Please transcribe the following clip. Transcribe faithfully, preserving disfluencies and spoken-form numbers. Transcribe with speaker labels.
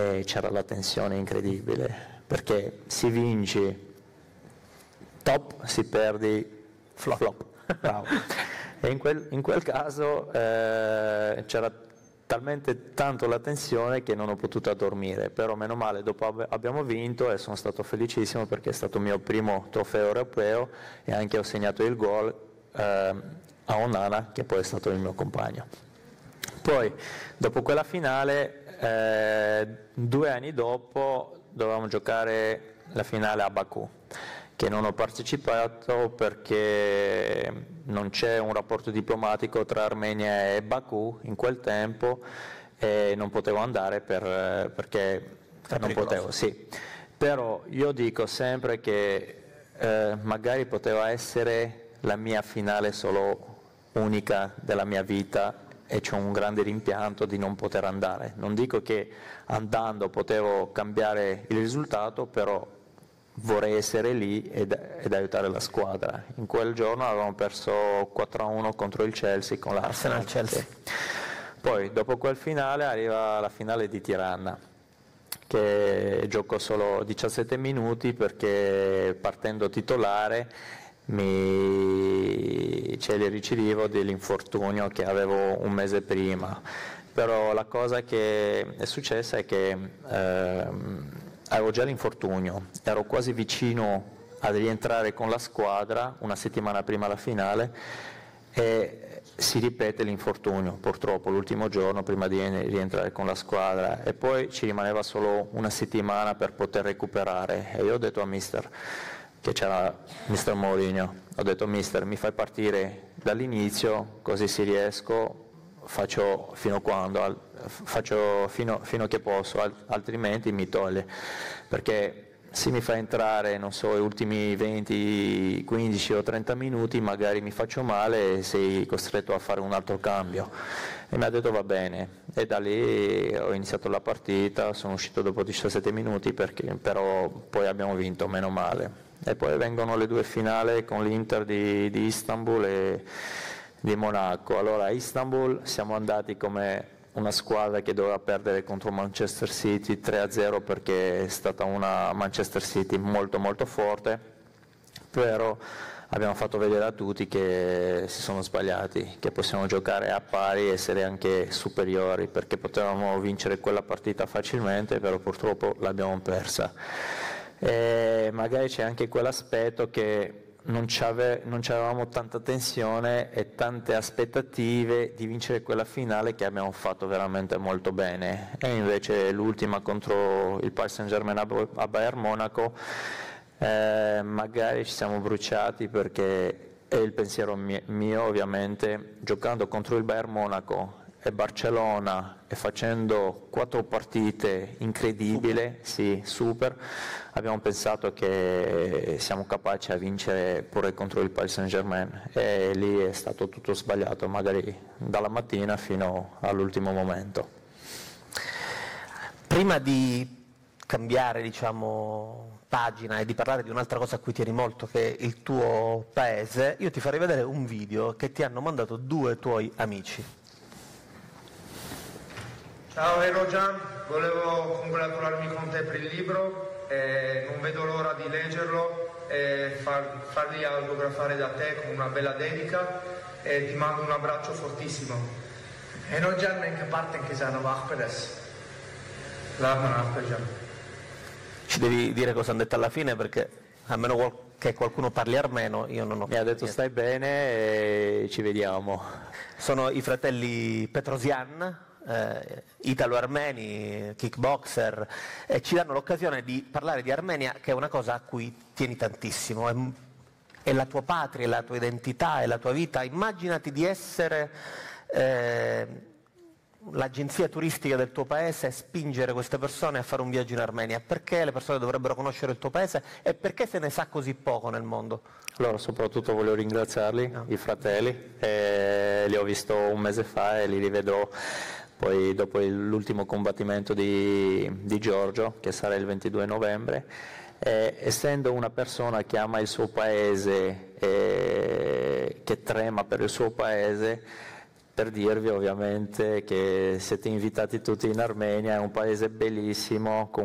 Speaker 1: e c'era la tensione incredibile, perché si vince top, si perdi flop, flop. Bravo. E in quel, in quel caso eh, c'era talmente tanto la tensione che non ho potuto dormire, però meno male dopo ab- abbiamo vinto e sono stato felicissimo perché è stato il mio primo trofeo europeo e anche ho segnato il gol eh, a Onana, che poi è stato il mio compagno. Poi dopo quella finale, eh, due anni dopo dovevamo giocare la finale a Baku, che non ho partecipato perché non c'è un rapporto diplomatico tra Armenia e Baku in quel tempo e non potevo andare per, perché
Speaker 2: È
Speaker 1: non potevo, sì. Però io dico sempre che eh, magari poteva essere la mia finale solo unica della mia vita e c'ho un grande rimpianto di non poter andare. Non dico che andando potevo cambiare il risultato, però vorrei essere lì ed, ed aiutare la squadra. In quel giorno avevamo perso quattro a uno contro il Chelsea con l'Arsenal.
Speaker 2: Chelsea.
Speaker 1: Sì. Poi dopo quel finale arriva la finale di Tirana, che gioco solo diciassette minuti perché partendo titolare mi cioè, li ricidivo dell'infortunio che avevo un mese prima. Però la cosa che è successa è che ehm, avevo già l'infortunio, ero quasi vicino a rientrare con la squadra una settimana prima della finale e si ripete l'infortunio, purtroppo l'ultimo giorno prima di rientrare con la squadra, e poi ci rimaneva solo una settimana per poter recuperare e io ho detto a mister, che c'era mister Mourinho, ho detto mister mi fai partire dall'inizio così se riesco faccio fino a quando, faccio fino, fino a che posso, altrimenti mi toglie, perché se mi fa entrare, non so, gli ultimi venti, quindici o trenta minuti magari mi faccio male e sei costretto a fare un altro cambio. E mi ha detto va bene, e da lì ho iniziato la partita, sono uscito dopo diciassette minuti, perché, però poi abbiamo vinto, meno male. E poi vengono le due finali con l'Inter di, di Istanbul e di Monaco. Allora a Istanbul siamo andati come una squadra che doveva perdere contro Manchester City tre a zero perché è stata una Manchester City molto molto forte, però abbiamo fatto vedere a tutti che si sono sbagliati, che possiamo giocare a pari e essere anche superiori, perché potevamo vincere quella partita facilmente, però purtroppo l'abbiamo persa. E magari c'è anche quell'aspetto che non c'avevamo tanta tensione e tante aspettative di vincere quella finale, che abbiamo fatto veramente molto bene, e invece l'ultima contro il Paris Saint-Germain a Bayern Monaco eh, magari ci siamo bruciati, perché è il pensiero mio ovviamente, giocando contro il Bayern Monaco e Barcellona e facendo quattro partite incredibili, sì, super, abbiamo pensato che siamo capaci a vincere pure contro il Paris Saint-Germain, e lì è stato tutto sbagliato, magari dalla mattina fino all'ultimo momento.
Speaker 2: Prima di cambiare, diciamo, pagina e di parlare di un'altra cosa a cui tieni molto, che è il tuo paese, io ti farei vedere un video che ti hanno mandato due tuoi amici.
Speaker 3: Ciao Erojan, volevo congratularmi con te per il libro, eh, non vedo l'ora di leggerlo e far, farli autografare da te con una bella dedica, e ti mando un abbraccio fortissimo.
Speaker 4: Erojan, in che parte che sono Vahpedes?
Speaker 2: Ci devi dire cosa hanno detto alla fine, perché a meno qual- che qualcuno parli armeno io non ho.
Speaker 1: Mi ha detto stai bene e ci vediamo.
Speaker 2: Sono i fratelli Petrosian, eh, italo-armeni, kickboxer, e ci danno l'occasione di parlare di Armenia, che è una cosa a cui tieni tantissimo, è, è la tua patria, è la tua identità, è la tua vita. Immaginati di essere eh, l'agenzia turistica del tuo paese e spingere queste persone a fare un viaggio in Armenia. Perché le persone dovrebbero conoscere il tuo paese e perché se ne sa così poco nel mondo?
Speaker 1: Allora, soprattutto voglio ringraziarli, no. i fratelli, eh, li ho visto un mese fa e li rivedrò poi dopo l'ultimo combattimento di, di Giorgio, che sarà il ventidue novembre. Eh, essendo una persona che ama il suo paese, eh, che trema per il suo paese, per dirvi ovviamente che siete invitati tutti in Armenia, è un paese bellissimo, con